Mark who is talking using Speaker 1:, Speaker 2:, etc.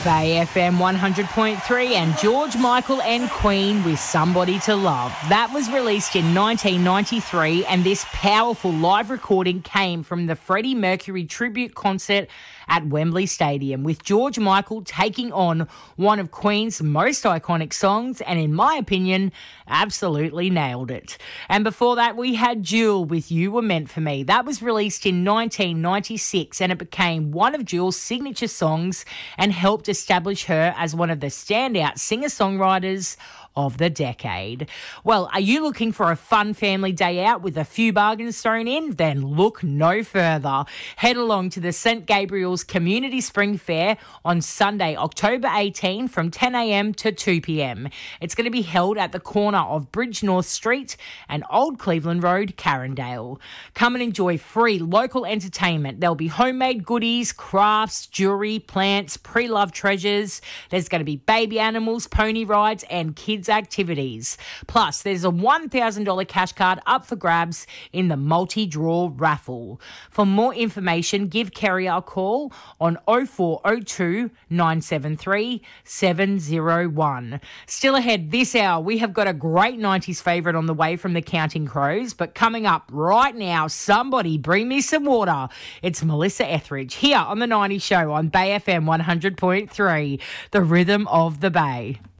Speaker 1: Bay FM 100.3 and George Michael and Queen with Somebody to Love. That was released in 1993 and this powerful live recording came from the Freddie Mercury tribute concert at Wembley Stadium with George Michael taking on one of Queen's most iconic songs and, in my opinion, absolutely nailed it. And before that we had Jewel with You Were Meant For Me. That was released in 1996 and it became one of Jewel's signature songs and helped establish her as one of the standout singer-songwriters of the decade. Well, are you looking for a fun family day out with a few bargains thrown in? Then look no further. Head along to the St Gabriel's Community Spring Fair on Sunday, October 18 from 10 a.m. to 2 p.m. It's going to be held at the corner of Bridge North Street and Old Cleveland Road, Carindale. Come and enjoy free local entertainment. There'll be homemade goodies, crafts, jewellery, plants, pre-loved treasures. There's going to be baby animals, pony rides and kids activities. Plus, there's a $1,000 cash card up for grabs in the multi-draw raffle. For more information, give Kerry a call on 0402 973 701. Still ahead this hour, we have got a great 90s favourite on the way from the Counting Crows, but coming up right now, somebody bring me some water. It's Melissa Etheridge here on The 90s Show on Bay FM 100.3, the rhythm of the Bay.